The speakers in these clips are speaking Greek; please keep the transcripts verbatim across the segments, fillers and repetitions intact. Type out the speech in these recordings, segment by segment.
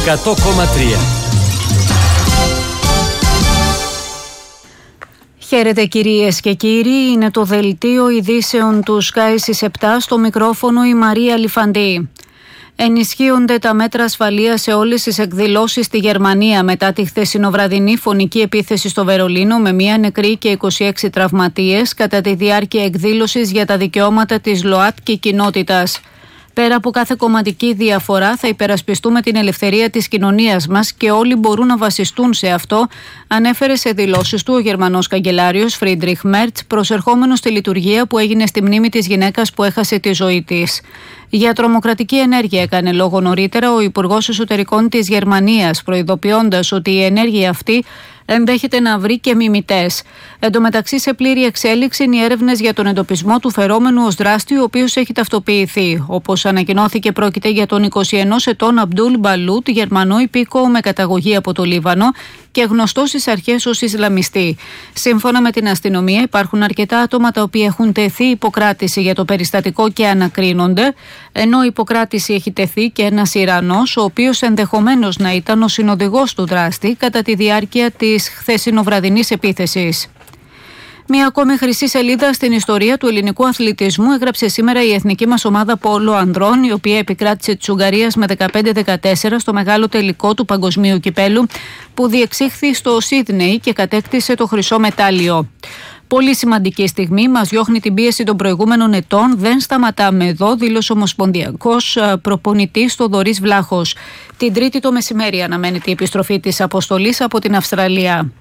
εκατό κόμμα τρία. Χαίρετε κυρίες και κύριοι, είναι το δελτίο ειδήσεων του Sky στις επτά, στο μικρόφωνο η Μαρία Λιφαντή. Ενισχύονται τα μέτρα ασφαλείας σε όλες τις εκδηλώσεις στη Γερμανία μετά τη χθεσινοβραδινή φωνική επίθεση στο Βερολίνο με μία νεκρή και είκοσι έξι τραυματίες κατά τη διάρκεια εκδήλωσης για τα δικαιώματα της ΛΟΑΤΚΙ κοινότητας. Πέρα από κάθε κομματική διαφορά, θα υπερασπιστούμε την ελευθερία της κοινωνίας μας και όλοι μπορούν να βασιστούν σε αυτό, ανέφερε σε δηλώσεις του ο Γερμανός καγκελάριος Φρίντριχ Μέρτς, προσερχόμενος στη λειτουργία που έγινε στη μνήμη της γυναίκας που έχασε τη ζωή της. Για τρομοκρατική ενέργεια έκανε λόγο νωρίτερα ο Υπουργός Εσωτερικών της Γερμανίας, προειδοποιώντας ότι η ενέργεια αυτή ενδέχεται να βρει και μιμητές. Εν τω μεταξύ, σε πλήρη εξέλιξη είναι οι έρευνες για τον εντοπισμό του φερόμενου ως δράστη, ο οποίος έχει ταυτοποιηθεί. Όπως ανακοινώθηκε, πρόκειται για τον είκοσι ενός ετών Αμπτούλ Μπαλούτ, Γερμανό υπήκοο με καταγωγή από το Λίβανο και γνωστό στις αρχές ως Ισλαμιστή. Σύμφωνα με την αστυνομία, υπάρχουν αρκετά άτομα τα οποία έχουν τεθεί υποκράτηση για το περιστατικό και ανακρίνονται, ενώ υποκράτηση έχει τεθεί και ένας Ιρανός, ο οποίος ενδεχομένως να ήταν ο συνοδηγός του δράστη κατά τη διάρκεια της χθεσινοβραδινής επίθεσης. Μια ακόμη χρυσή σελίδα στην ιστορία του ελληνικού αθλητισμού έγραψε σήμερα η εθνική μας ομάδα πόλο ανδρών, η οποία επικράτησε της Ουγγαρίας με δεκαπέντε δεκατέσσερα στο μεγάλο τελικό του παγκοσμίου κυπέλου που διεξήχθη στο Σίδνεϊ και κατέκτησε το χρυσό μετάλλιο. Πολύ σημαντική στιγμή, μας διώχνει την πίεση των προηγούμενων ετών. Δεν σταματάμε εδώ, δήλωσε ο ομοσπονδιακός προπονητής Θοδωρής Βλάχος. Την Τρίτη το μεσημέρι αναμένεται η επιστροφή της αποστολής από την Αυστραλία.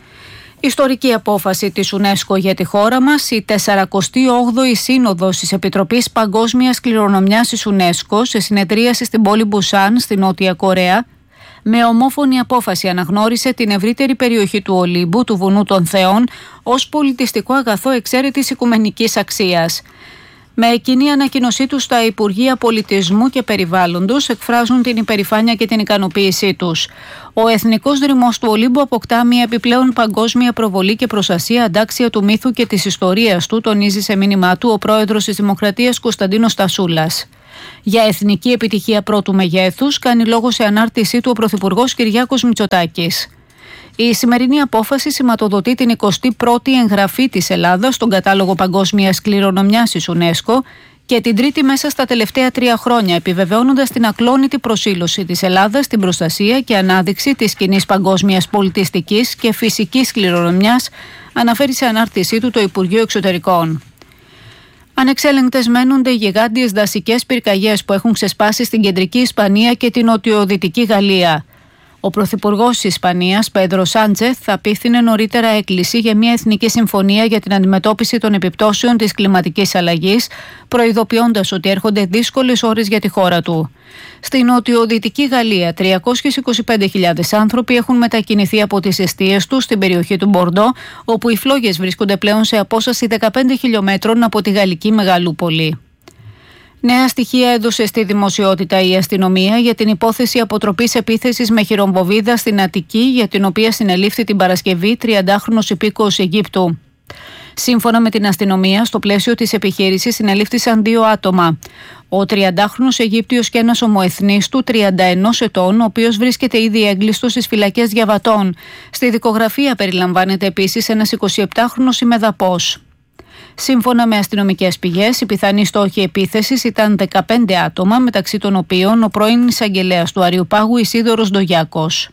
Ιστορική απόφαση της UNESCO για τη χώρα μας, η τεσσαρακοστή όγδοη Σύνοδος της Επιτροπής Παγκόσμιας Κληρονομιάς της UNESCO σε συνεδρίαση στην πόλη Μπουσάν, στη Νότια Κορέα, με ομόφωνη απόφαση αναγνώρισε την ευρύτερη περιοχή του Ολύμπου, του Βουνού των Θεών, ως πολιτιστικό αγαθό εξαίρετης οικουμενικής αξίας. Με κοινή ανακοίνωσή τους, τα Υπουργεία Πολιτισμού και Περιβάλλοντος εκφράζουν την υπερηφάνεια και την ικανοποίησή τους. Ο Εθνικός Δρυμός του Ολύμπου αποκτά μια επιπλέον παγκόσμια προβολή και προστασία αντάξια του μύθου και της ιστορίας του, τονίζει σε μήνυμά του ο πρόεδρος της Δημοκρατίας Κωνσταντίνος Τασούλας. Για εθνική επιτυχία πρώτου μεγέθους κάνει λόγο σε ανάρτησή του ο Πρωθυπουργός Κυριάκος Μητσοτάκης. Η σημερινή απόφαση σηματοδοτεί την εικοστή πρώτη εγγραφή της Ελλάδας στον κατάλογο παγκόσμιας κληρονομιάς της UNESCO και την τρίτη μέσα στα τελευταία τρία χρόνια, επιβεβαιώνοντας την ακλόνητη προσήλωση της Ελλάδας στην προστασία και ανάδειξη της κοινής παγκόσμιας πολιτιστικής και φυσικής κληρονομιάς, αναφέρει σε ανάρτησή του το Υπουργείο Εξωτερικών. Ανεξέλεγκτες μένονται οι γιγάντιες δασικές πυρκαγιές που έχουν ξεσπάσει στην κεντρική Ισπανία και την νοτιοδυτική Γαλλία. Ο Πρωθυπουργός της Ισπανίας, Πέντρο Σάντσεθ, θα απίθυνε νωρίτερα έκκληση για μια εθνική συμφωνία για την αντιμετώπιση των επιπτώσεων της κλιματικής αλλαγής, προειδοποιώντας ότι έρχονται δύσκολες ώρες για τη χώρα του. Στην νοτιοδυτική Γαλλία, τριακόσιες είκοσι πέντε χιλιάδες άνθρωποι έχουν μετακινηθεί από τις εστίες τους στην περιοχή του Μπορντό, όπου οι φλόγες βρίσκονται πλέον σε απόσταση δεκαπέντε χιλιομέτρων από τη γαλλική μεγαλούπολη. Νέα στοιχεία έδωσε στη δημοσιότητα η αστυνομία για την υπόθεση αποτροπής επίθεσης με χειρομβοβίδα στην Αττική, για την οποία συνελήφθη την Παρασκευή τριαντάχρονος υπήκοος Αιγύπτου. Σύμφωνα με την αστυνομία, στο πλαίσιο της επιχείρησης συνελήφθησαν δύο άτομα. Ο τριαντάχρονος Αιγύπτιος και ένας ομοεθνής του τριάντα ενός ετών, ο οποίος βρίσκεται ήδη έγκλειστος στις φυλακές διαβατών. Στη δικογραφία περιλαμβάνεται επίσης ένας εικοσιεπτάχρονος ημεδαπός. Σύμφωνα με αστυνομικές πηγές, οι πιθανοί στόχοι επίθεσης ήταν δεκαπέντε άτομα, μεταξύ των οποίων ο πρώην εισαγγελέας του Αριουπάγου Ισίδωρος Ντογιάκος.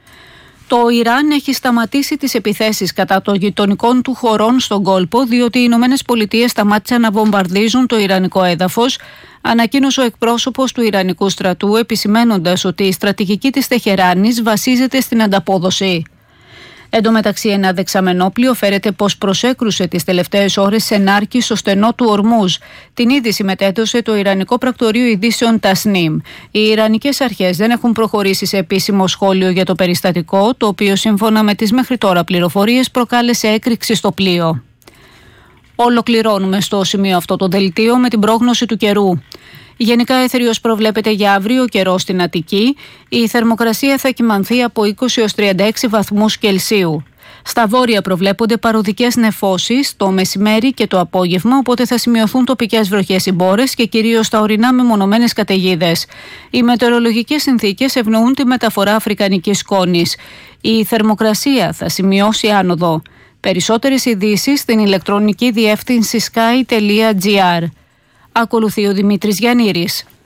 Το Ιράν έχει σταματήσει τις επιθέσεις κατά των γειτονικών του χωρών στον κόλπο, διότι οι Ηνωμένες Πολιτείες σταμάτησαν να βομβαρδίζουν το ιρανικό έδαφος, ανακοίνωσε ο εκπρόσωπος του Ιρανικού στρατού, επισημένοντας ότι η στρατηγική της Τεχεράνης βασίζεται στην ανταπόδοση. Εν τω μεταξύ, ένα δεξαμενόπλιο φέρεται πως προσέκρουσε τις τελευταίες ώρες σε Νάρκη στο στενό του Ορμούζ. Την είδηση μετέδωσε το Ιρανικό Πρακτορείο Ειδήσεων Τασνίμ. Οι Ιρανικές αρχές δεν έχουν προχωρήσει σε επίσημο σχόλιο για το περιστατικό, το οποίο σύμφωνα με τις μέχρι τώρα πληροφορίες προκάλεσε έκρηξη στο πλοίο. Ολοκληρώνουμε στο σημείο αυτό το δελτίο με την πρόγνωση του καιρού. Γενικά έθριος προβλέπεται για αύριο καιρό στην Αττική. Η θερμοκρασία θα κυμανθεί από είκοσι έως τριάντα έξι βαθμούς Κελσίου. Στα βόρεια προβλέπονται παροδικές νεφώσεις το μεσημέρι και το απόγευμα, οπότε θα σημειωθούν τοπικές βροχές ή μπόρες και κυρίως στα ορεινά μεμονωμένες καταιγίδες. Οι μετεωρολογικές συνθήκες ευνοούν τη μεταφορά αφρικανικής σκόνης. Η θερμοκρασία θα σημειώσει άνοδο. Περισσότερες ειδήσεις στην ηλεκτρονική διεύθυνση sky τελεία gr. Ακολουθεί ο Δημήτρης Γιαννήρης.